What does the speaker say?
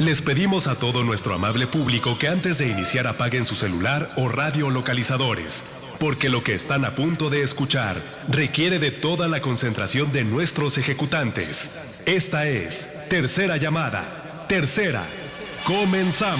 Les pedimos a todo nuestro amable público que antes de iniciar apaguen su celular o radiolocalizadores, porque lo que están a punto de escuchar requiere de toda la concentración de nuestros ejecutantes. Esta es Tercera Llamada. Tercera. Comenzamos.